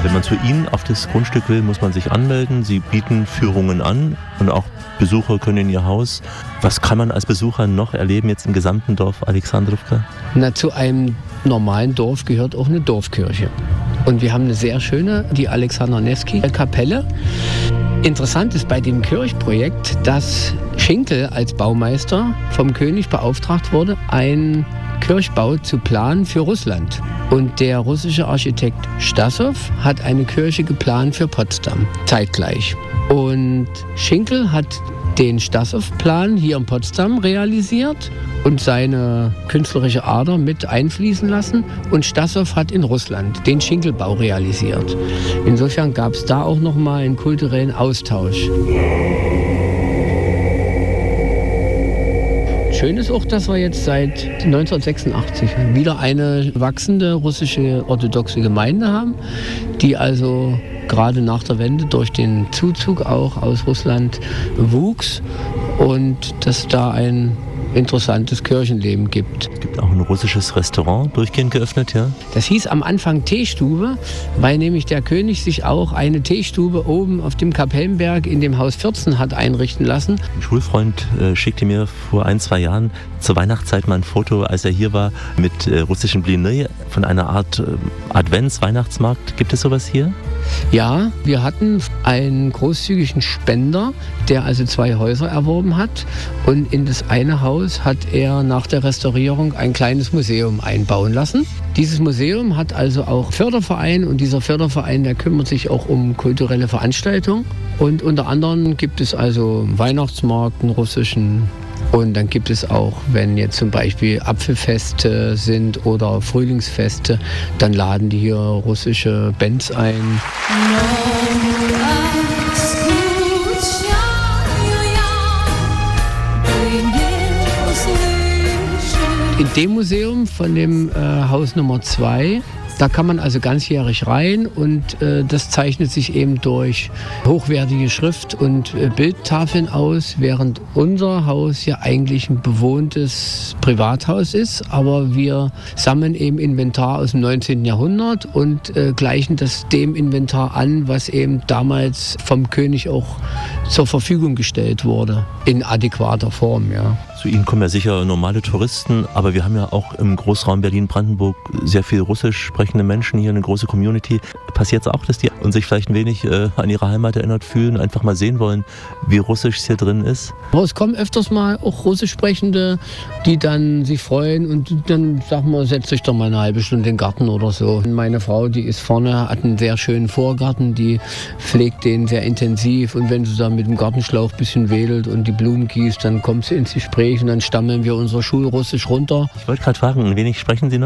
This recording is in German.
Wenn man zu Ihnen auf das Grundstück will, muss man sich anmelden. Sie bieten Führungen an und auch Besucher können in Ihr Haus. Was kann man als Besucher noch erleben jetzt im gesamten Dorf Alexandrowka? Na, zu einem normalen Dorf gehört auch eine Dorfkirche. Und wir haben eine sehr schöne, die Alexander Nevsky-Kapelle. Interessant ist bei dem Kirchprojekt, dass Schinkel als Baumeister vom König beauftragt wurde, einen Kirchbau zu planen für Russland. Und der russische Architekt Stassow hat eine Kirche geplant für Potsdam, zeitgleich. Und Schinkel hat den Stassow-Plan hier in Potsdam realisiert und seine künstlerische Ader mit einfließen lassen. Und Stassow hat in Russland den Schinkelbau realisiert. Insofern gab es da auch nochmal einen kulturellen Austausch. Schön ist auch, dass wir jetzt seit 1986 wieder eine wachsende russische orthodoxe Gemeinde haben, die also gerade nach der Wende durch den Zuzug auch aus Russland wuchs und dass da ein interessantes Kirchenleben gibt. Es gibt auch ein russisches Restaurant, durchgehend geöffnet, ja? Das hieß am Anfang Teestube, weil nämlich der König sich auch eine Teestube oben auf dem Kapellenberg in dem Haus 14 hat einrichten lassen. Ein Schulfreund schickte mir vor 1-2 Jahren zur Weihnachtszeit mal ein Foto, als er hier war, mit russischen Bliny von einer Art Advents-Weihnachtsmarkt. Gibt es sowas hier? Ja, wir hatten einen großzügigen Spender, der also 2 Häuser erworben hat. Und in das eine Haus hat er nach der Restaurierung ein kleines Museum einbauen lassen. Dieses Museum hat also auch Förderverein und dieser Förderverein, der kümmert sich auch um kulturelle Veranstaltungen. Und unter anderem gibt es also einen Weihnachtsmarkt, einen russischen. Und dann gibt es auch, wenn jetzt zum Beispiel Apfelfeste sind oder Frühlingsfeste, dann laden die hier russische Bands ein. In dem Museum von dem Haus Nummer 2, da kann man also ganzjährig rein und das zeichnet sich eben durch hochwertige Schrift- und Bildtafeln aus, während unser Haus ja eigentlich ein bewohntes Privathaus ist, aber wir sammeln eben Inventar aus dem 19. Jahrhundert und gleichen das dem Inventar an, was eben damals vom König auch zur Verfügung gestellt wurde, in adäquater Form, ja. Zu Ihnen kommen ja sicher normale Touristen, aber wir haben ja auch im Großraum Berlin-Brandenburg sehr viel russisch sprechende Menschen hier, eine große Community. Passiert es auch, dass die sich vielleicht ein wenig an ihre Heimat erinnert fühlen, einfach mal sehen wollen, wie russisch es hier drin ist? Aber es kommen öfters mal auch russisch Sprechende, die dann sich freuen und dann sagen wir, setzt euch doch mal eine halbe Stunde in den Garten oder so. Und meine Frau, die ist vorne, hat einen sehr schönen Vorgarten, die pflegt den sehr intensiv und wenn sie da mit dem Gartenschlauch ein bisschen wedelt und die Blumen gießt, dann kommt sie ins Gespräch und dann stammeln wir unser Schulrussisch runter. Ich wollte gerade fragen, ein wenig sprechen Sie noch?